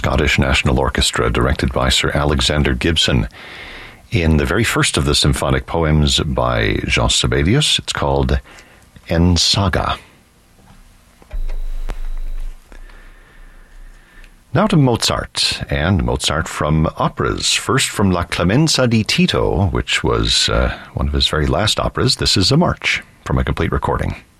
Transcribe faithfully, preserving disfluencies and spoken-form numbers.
Scottish National Orchestra, directed by Sir Alexander Gibson, in the very first of the symphonic poems by Jean Sibelius. It's called En Saga. Now to Mozart, and Mozart from operas. First from La Clemenza di Tito, which was uh, one of his very last operas. This is a march from a complete recording.